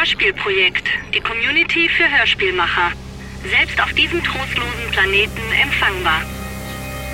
Hörspielprojekt, die Community für Hörspielmacher. Selbst auf diesem trostlosen Planeten empfangbar.